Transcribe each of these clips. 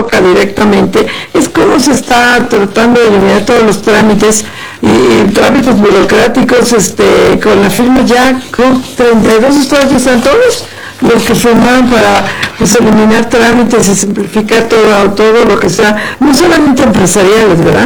toca directamente, es cómo se está tratando de eliminar todos los trámites y trámites burocráticos, con la firma ya con 32 estados, están todos los que firmaron para eliminar trámites y simplificar todo lo que sea, no solamente empresariales, ¿verdad?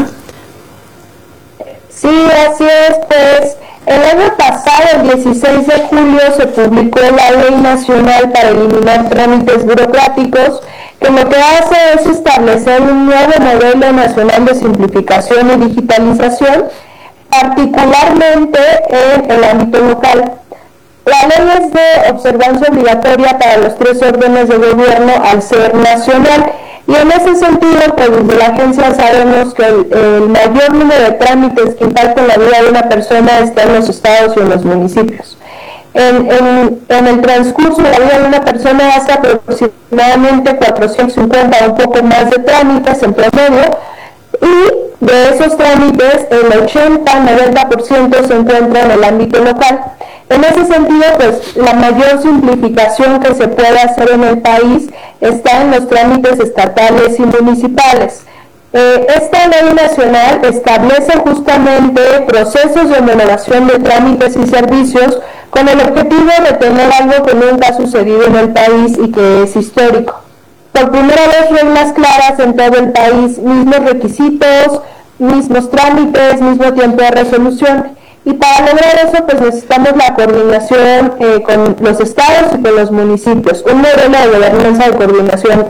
Sí, así es, pues el año pasado, el 16 de julio, se publicó la Ley Nacional para eliminar trámites burocráticos, que lo que hace es establecer un nuevo modelo nacional de simplificación y digitalización, particularmente en el ámbito local. La ley es de observancia obligatoria para los 3 órdenes de gobierno al ser nacional, y en ese sentido, pues desde la agencia sabemos que el mayor número de trámites que impactan la vida de una persona está en los estados y en los municipios. En el transcurso de la vida de una persona hace aproximadamente 450 o un poco más de trámites en promedio, y de esos trámites el 80-90% se encuentra en el ámbito local. En ese sentido, pues la mayor simplificación que se puede hacer en el país está en los trámites estatales y municipales. Esta ley nacional establece justamente procesos de homologación de trámites y servicios con el objetivo de tener algo que nunca ha sucedido en el país y que es histórico. Por primera vez, reglas claras en todo el país, mismos requisitos, mismos trámites, mismo tiempo de resolución. Y para lograr eso, pues necesitamos la coordinación con los estados y con los municipios, un modelo de gobernanza de coordinación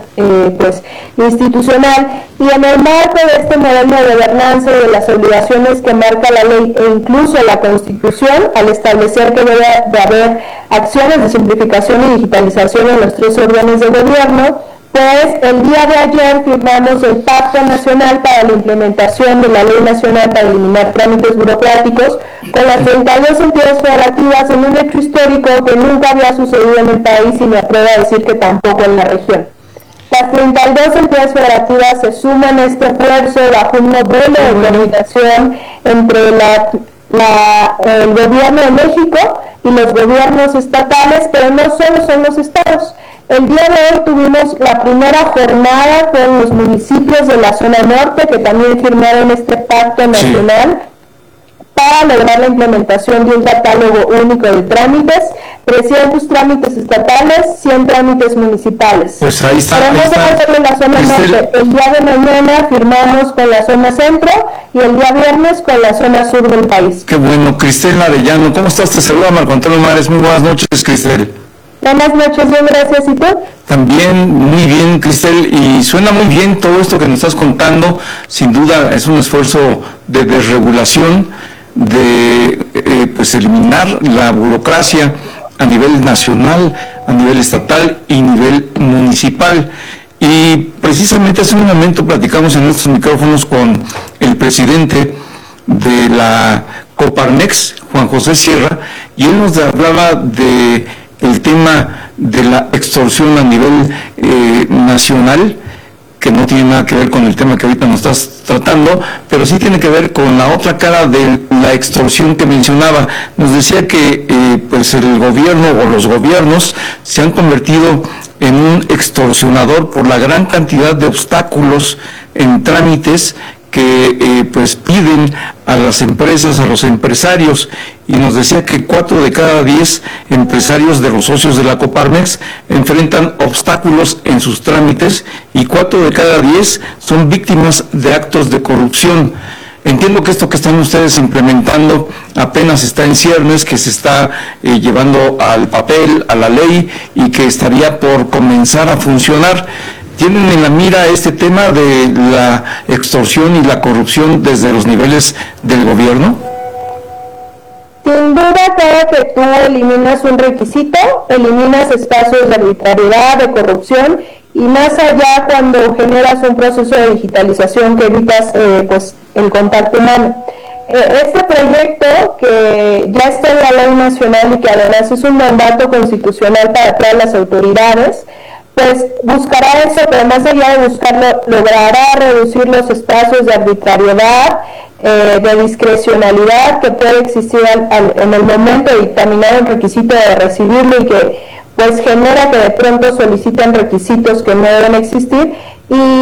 institucional. Y en el marco de este modelo de gobernanza y de las obligaciones que marca la ley e incluso la Constitución, al establecer que debe de haber acciones de simplificación y digitalización en los 3 órdenes de gobierno, pues el día de ayer firmamos el Pacto Nacional para la implementación de la Ley Nacional para eliminar trámites burocráticos con las 32 entidades federativas, en un hecho histórico que nunca había sucedido en el país y me atrevo a decir que tampoco en la región. Las 32 entidades federativas se suman a este esfuerzo bajo un modelo de coordinación entre el gobierno de México y los gobiernos estatales, pero no solo son los estados. El día de hoy tuvimos la primera jornada con los municipios de la zona norte que también firmaron este pacto nacional para lograr la implementación de un catálogo único de trámites, 300 trámites estatales, 100 trámites municipales. Pues ahí está. Pero no solo en la zona norte, el día de mañana firmamos con la zona centro y el día viernes con la zona sur del país. Qué bueno. Cristel Arellano, ¿cómo estás? Te saluda Marco Antonio Mares. Muy buenas noches, Cristel. Buenas noches, bien, gracias. ¿Y tú? También muy bien, Cristel, y suena muy bien todo esto que nos estás contando. Sin duda es un esfuerzo de desregulación, de eliminar la burocracia a nivel nacional, a nivel estatal y nivel municipal. Y precisamente hace un momento platicamos en estos micrófonos con el presidente de la Coparmex, Juan José Sierra, y él nos hablaba de el tema de la extorsión a nivel nacional, que no tiene nada que ver con el tema que ahorita nos estás tratando, pero sí tiene que ver con la otra cara de la extorsión que mencionaba. Nos decía que el gobierno o los gobiernos se han convertido en un extorsionador por la gran cantidad de obstáculos en trámites que piden a las empresas, a los empresarios, y nos decía que 4 de cada 10 empresarios de los socios de la Coparmex enfrentan obstáculos en sus trámites y 4 de cada 10 son víctimas de actos de corrupción. Entiendo que esto que están ustedes implementando apenas está en ciernes, que se está llevando al papel, a la ley, y que estaría por comenzar a funcionar. ¿Tienen en la mira este tema de la extorsión y la corrupción desde los niveles del gobierno? Sin duda, cada que tú eliminas un requisito, eliminas espacios de arbitrariedad, de corrupción, y más allá cuando generas un proceso de digitalización que evitas el contacto humano. Este proyecto, que ya está en la ley nacional y que además es un mandato constitucional para todas las autoridades, pues buscará eso, pero más allá de buscarlo, logrará reducir los espacios de arbitrariedad, de discrecionalidad que puede existir en el momento de dictaminar un requisito, de recibirlo, y que pues genera que de pronto soliciten requisitos que no deben existir. Y